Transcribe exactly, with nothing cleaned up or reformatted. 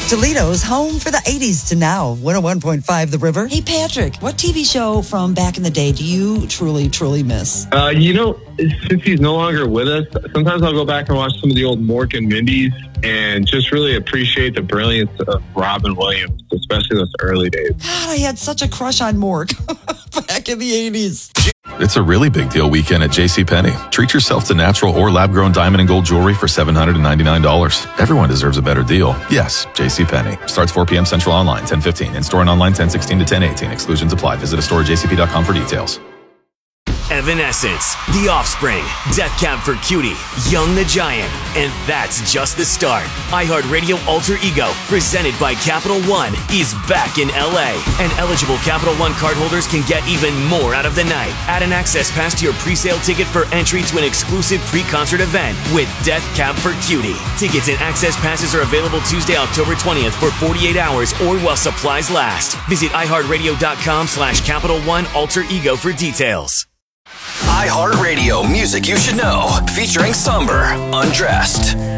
Toledo's home for the eighties to now. one oh one point five The River. Hey, Patrick, what T V show from back in the day do you truly, truly miss? Uh, you know, since he's no longer with us, sometimes I'll go back and watch some of the old Mork and Mindy's and just really appreciate the brilliance of Robin Williams, especially those early days. God, I had such a crush on Mork back in the eighties. It's a really big deal weekend at JCPenney. Treat yourself to natural or lab-grown diamond and gold jewelry for seven hundred ninety-nine dollars. Everyone deserves a better deal. Yes, JCPenney. Starts four p.m. Central online, ten fifteen. In-store and online, ten sixteen to ten eighteen. Exclusions apply. Visit a store at j c p dot com for details. Evanescence, The Offspring, Death Cab for Cutie, Young the Giant, and that's just the start. iHeartRadio Alter Ego, presented by Capital One, is back in L A, and eligible Capital One cardholders can get even more out of the night. Add an access pass to your pre-sale ticket for entry to an exclusive pre-concert event with Death Cab for Cutie. Tickets and access passes are available Tuesday, October twentieth for forty-eight hours or while supplies last. Visit iHeartRadio.com slash Capital One Alter Ego for details. iHeartRadio Music You Should Know, featuring Somber, Undressed.